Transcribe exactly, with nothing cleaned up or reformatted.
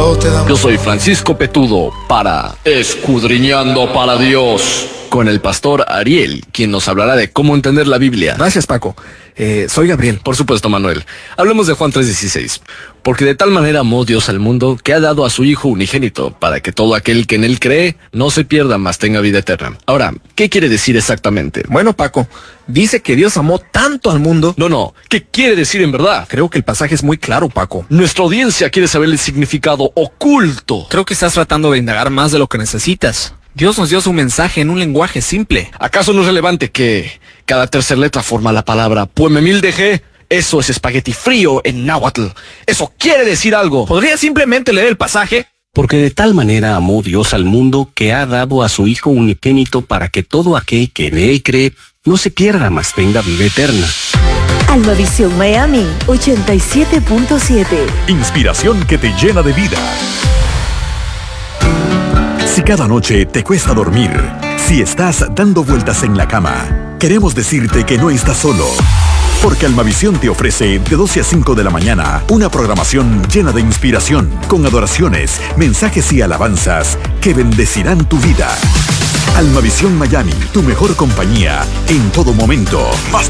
Todo te da. Yo soy Francisco Petudo para Escudriñando para Dios, con el pastor Ariel, quien nos hablará de cómo entender la Biblia. Gracias, Paco. Eh, soy Gabriel. Por supuesto, Manuel. Hablemos de Juan tres dieciséis. Porque de tal manera amó Dios al mundo que ha dado a su Hijo unigénito, para que todo aquel que en él cree no se pierda, mas tenga vida eterna. Ahora, ¿qué quiere decir exactamente? Bueno, Paco, dice que Dios amó tanto al mundo. No, no. ¿Qué quiere decir en verdad? Creo que el pasaje es muy claro, Paco. Nuestra audiencia quiere saber el significado oculto. Creo que estás tratando de indagar más de lo que necesitas. Dios nos dio su mensaje en un lenguaje simple. ¿Acaso no es relevante que cada tercera letra forma la palabra Puememildeje? Eso es espagueti frío en náhuatl. Eso quiere decir algo. ¿Podría simplemente leer el pasaje? Porque de tal manera amó Dios al mundo que ha dado a su Hijo unigénito para que todo aquel que en él cree no se pierda, mas tenga vida eterna. Almavisión Miami ochenta y siete punto siete. Inspiración que te llena de vida. Si cada noche te cuesta dormir, si estás dando vueltas en la cama, queremos decirte que no estás solo. Porque Almavisión te ofrece de doce a cinco de la mañana una programación llena de inspiración, con adoraciones, mensajes y alabanzas que bendecirán tu vida. Almavisión Miami, tu mejor compañía en todo momento. Más